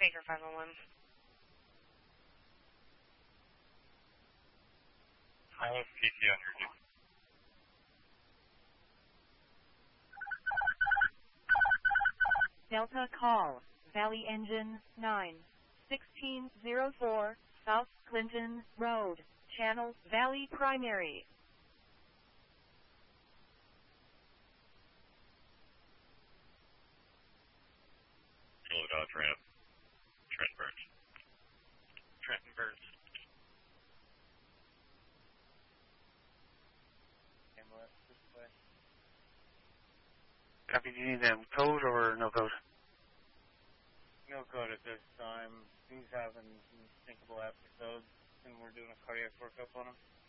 Baker 501. I have PT on your duty. Delta call, Valley Engine 9, 1604, South Clinton Road, Channel Valley Primary. Kilo Dodge ramp, Trenton Burns. Trenton Burns. Ambulance this way. Copy, do you need them code or no code? No code at this time. He's having some unthinkable episodes, and we're doing a cardiac workup on him.